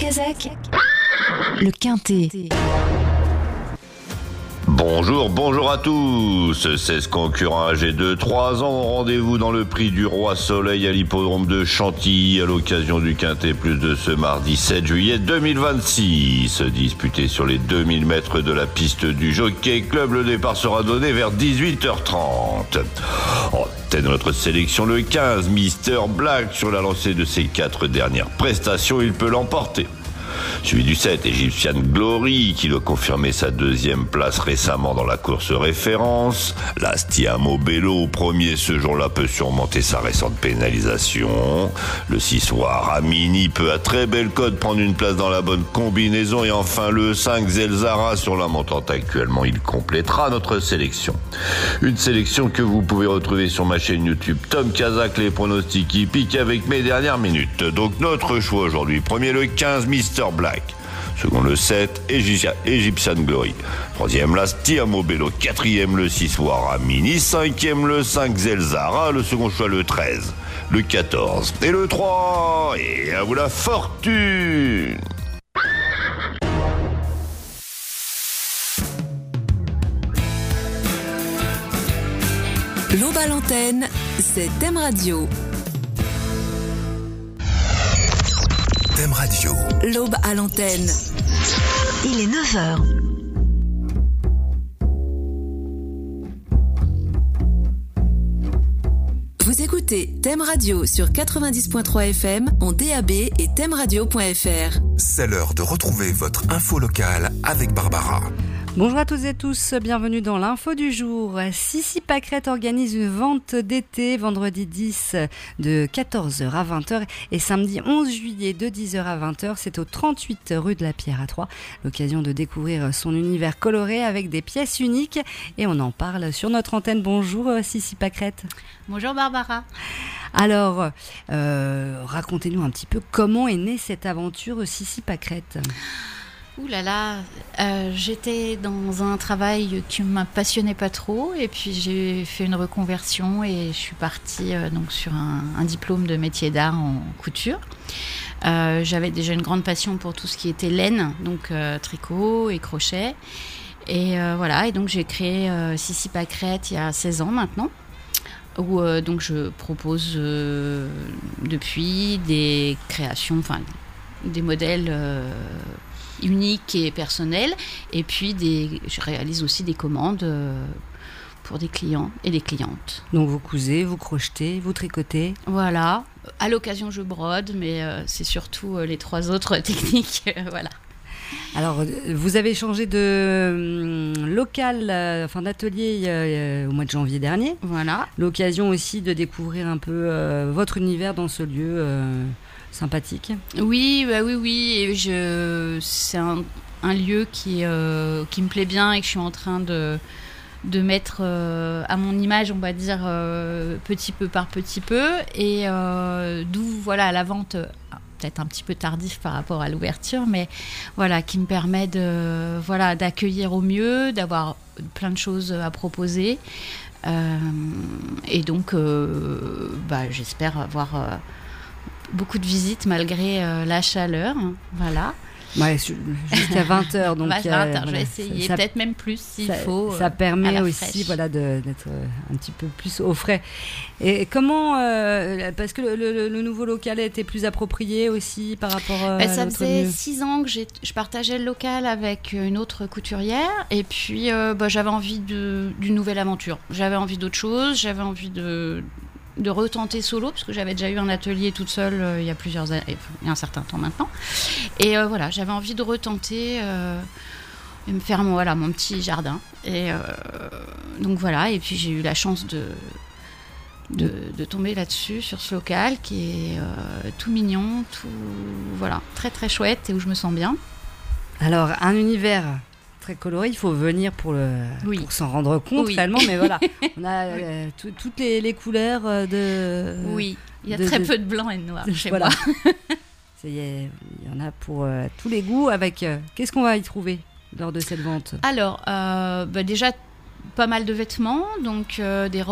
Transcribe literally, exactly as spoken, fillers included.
Kazakh, le Quintet. Bonjour, bonjour à tous. seize concurrents âgés de trois ans ont rendez-vous dans le prix du Roi Soleil à l'hippodrome de Chantilly à l'occasion du Quintet Plus de ce mardi sept juillet deux mille vingt-six. Disputé sur les deux mille mètres de la piste du Jockey Club, le départ sera donné vers dix-huit heures trente. En tête de notre sélection, le quinze, Mister Black. Sur la lancée de ses quatre dernières prestations, il peut l'emporter. Suivi du sept, Egyptian Glory, qui doit confirmer sa deuxième place récemment dans la course référence. L'Astiamo Bello, premier ce jour-là, peut surmonter sa récente pénalisation. Le six, Waramini, peut à très belle cote prendre une place dans la bonne combinaison. Et enfin le cinq, Zelzara, sur la montante actuellement, il complétera notre sélection. Une sélection que vous pouvez retrouver sur ma chaîne YouTube Tom Kazakh, les pronostics hippiques avec mes dernières minutes. Donc notre choix aujourd'hui, premier le quinze, Mister Black. Second le sept, Egyptian Glory. Troisième l'Astiamo Bello. Quatrième le six, Waramini. Cinquième le cinq, Zelzara. Le second choix le treize. Le quatorze. Et le trois. Et à vous la fortune. L'aube à l'antenne, c'est Thème Radio. Thème Radio. L'aube à l'antenne. Il est neuf heures. Vous écoutez Thème Radio sur quatre-vingt-dix point trois F M en D A B et thème radio point F R. C'est l'heure de retrouver votre info locale avec Barbara. Bonjour à toutes et tous, bienvenue dans l'info du jour. Sissi Pâquerette organise une vente d'été vendredi dix de quatorze heures à vingt heures et samedi onze juillet de dix heures à vingt heures. C'est au trente-huit rue de la Pierre à Troyes. L'occasion de découvrir son univers coloré avec des pièces uniques et on en parle sur notre antenne. Bonjour Sissi Pâquerette. Bonjour Barbara. Alors, euh, racontez-nous un petit peu comment est née cette aventure Sissi Pâquerette. Ouh là là, euh, j'étais dans un travail qui ne m'a passionnait pas trop et puis j'ai fait une reconversion et je suis partie euh, donc sur un, un diplôme de métier d'art en couture. Euh, j'avais déjà une grande passion pour tout ce qui était laine, donc euh, tricot et crochet. Et euh, voilà, et donc j'ai créé euh, Sissi Pâquerette il y a seize ans maintenant, où euh, donc je propose euh, depuis des créations, enfin des modèles euh, unique et personnel, et puis des, je réalise aussi des commandes euh, pour des clients et des clientes. Donc vous cousez, vous crochetez, vous tricotez. Voilà, à l'occasion je brode, mais euh, c'est surtout euh, les trois autres techniques, euh, voilà. Alors, vous avez changé de euh, local, euh, enfin d'atelier euh, au mois de janvier dernier. Voilà. L'occasion aussi de découvrir un peu euh, votre univers dans ce lieu euh, sympathique. Oui, bah oui, oui. Et je, c'est un, un lieu qui, euh, qui me plaît bien et que je suis en train de, de mettre euh, à mon image, on va dire, euh, petit peu par petit peu. Et euh, d'où, voilà, la vente, peut-être un petit peu tardif par rapport à l'ouverture, mais voilà, qui me permet de, voilà, d'accueillir au mieux, d'avoir plein de choses à proposer. Euh, et donc, euh, bah, j'espère avoir euh, beaucoup de visites malgré euh, la chaleur. Voilà. Ouais, jusqu'à vingt heures. Donc, bah, vingt heures, euh, je vais essayer, ça, peut-être même plus s'il ça, faut. Ça permet euh, aussi voilà, de, d'être un petit peu plus au frais. Et comment, euh, parce que le, le, le nouveau local a été plus approprié aussi par rapport euh, bah, à ça l'autre faisait lieu. six ans que j'ai, je partageais le local avec une autre couturière et puis euh, bah, j'avais envie de, d'une nouvelle aventure. J'avais envie d'autre chose, j'avais envie de... de retenter solo, parce que j'avais déjà eu un atelier toute seule euh, il y a plusieurs années, il y a un certain temps maintenant. Et euh, voilà, j'avais envie de retenter euh, et me faire mon, voilà, mon petit jardin. Et euh, donc voilà, et puis j'ai eu la chance de, de, de tomber là-dessus, sur ce local qui est euh, tout mignon, tout, voilà, très très chouette et où je me sens bien. Alors, un univers très coloré, il faut venir pour, le, oui. pour s'en rendre compte oui. réellement, mais voilà, on a euh, t- toutes les, les couleurs de... Oui, il y a de, très de, peu de blanc et de noir de, chez voilà. moi. Il y en a pour euh, tous les goûts. Avec euh, qu'est-ce qu'on va y trouver lors de cette vente ? Alors, euh, bah déjà, pas mal de vêtements, donc euh, des robes